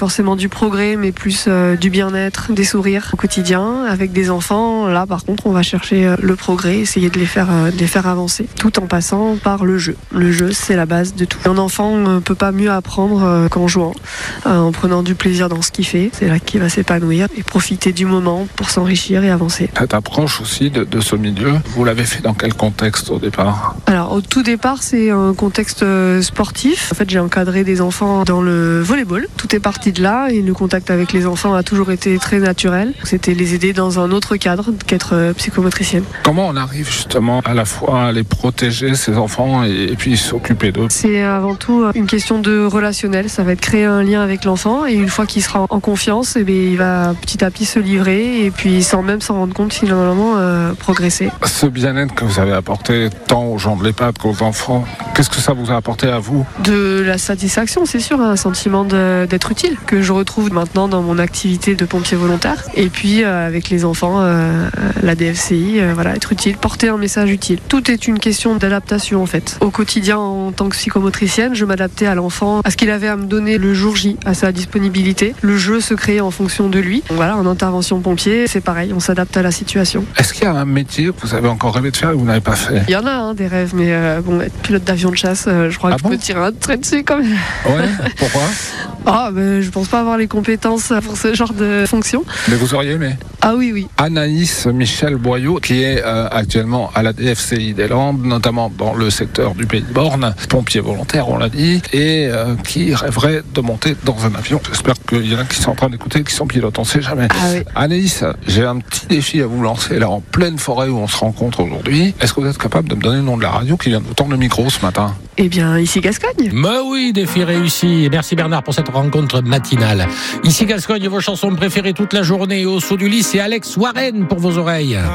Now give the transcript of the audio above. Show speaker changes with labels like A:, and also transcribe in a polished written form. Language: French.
A: forcément du progrès, mais plus du bien-être, des sourires au quotidien. Avec des enfants, là par contre, on va chercher le progrès, essayer de les faire avancer, tout en passant par le jeu. Le jeu, c'est la base de tout. Un enfant ne peut pas mieux apprendre qu'en jouant, en prenant du plaisir dans ce qu'il fait. C'est là qu'il va s'épanouir et profiter du moment pour s'enrichir et avancer.
B: Cette approche aussi de ce milieu, vous l'avez fait dans quel contexte au départ ?
A: Alors au tout départ, c'est un contexte sportif. En fait, j'ai encadré des enfants dans le volleyball. Tout est parti de là et le contact avec les enfants a toujours été très naturel. C'était les aider dans un autre cadre qu'être psychomotricienne.
B: Comment on arrive justement à la fois à les protéger, ces enfants, et puis s'occuper d'eux ?
A: C'est avant tout une question de relationnel. Ça va être créer un lien avec l'enfant et une fois qu'il sera en confiance, il va petit à petit se livrer et puis sans même s'en rendre compte finalement progresser.
B: Ce bien-être que vous avez apporté tant aux gens de l'EHPAD qu'aux enfants, qu'est-ce que ça vous a apporté à vous ?
A: De la satisfaction, c'est sûr, un sentiment d'être utile que je retrouve maintenant dans mon activité de pompier volontaire. Et puis avec les enfants, la DFCI, être utile, porter un message utile. Tout est une question d'adaptation en fait. Au quotidien, en tant que psychomotricienne, je m'adaptais à l'enfant, à ce qu'il avait à me donner le jour J, à sa disponibilité. Le jeu se créait en fonction de lui. Voilà, en intervention pompier, c'est pareil, on s'adapte à la situation.
B: Est-ce qu'il y a un métier que vous avez encore rêvé de faire et que vous n'avez pas fait ?
A: Il y en a des rêves, mais être pilote d'avion de chasse, je crois que je peux tirer un trait dessus quand même.
B: Ouais, pourquoi ?
A: Je pense pas avoir les compétences pour ce genre de fonction.
B: Mais vous auriez aimé ?
A: Ah oui.
B: Anaïs Michel Boyau, qui est actuellement à la DFCI des Landes, notamment dans le secteur du Pays de Borne, pompier volontaire, on l'a dit, et qui rêverait de monter dans un avion. J'espère qu'il y en a qui sont en train d'écouter, qui sont pilotes, on ne sait jamais.
A: Ah oui.
B: Anaïs, j'ai un petit défi à vous lancer, là, en pleine forêt où on se rencontre aujourd'hui. Est-ce que vous êtes capable de me donner le nom de la radio qui vient de vous tendre le micro ce matin ?
A: Eh bien, ici Gascogne.
C: Mais oui, défi réussi. Merci Bernard pour cette rencontre matinale. Ici Gascogne, vos chansons préférées toute la journée. Au saut du lit, c'est Alex Warren pour vos oreilles.